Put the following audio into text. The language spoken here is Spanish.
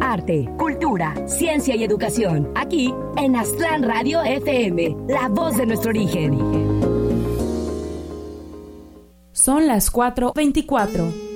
arte, cultura, ciencia y educación. Aquí en Aztlán Radio FM, la voz de nuestro origen. Son las 4:24.